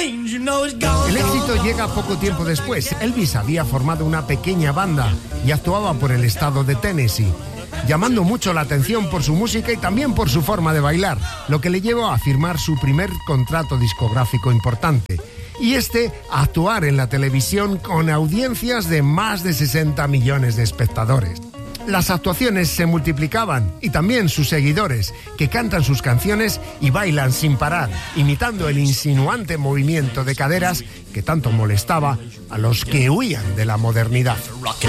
El éxito llega poco tiempo después. Elvis había formado una pequeña banda y actuaba por el estado de Tennessee, llamando mucho la atención por su música y también por su forma de bailar, lo que le llevó a firmar su primer contrato discográfico importante. Y a actuar en la televisión con audiencias de más de 60 millones de espectadores. Las actuaciones se multiplicaban y también sus seguidores, que cantan sus canciones y bailan sin parar, imitando el insinuante movimiento de caderas que tanto molestaba a los que huían de la modernidad.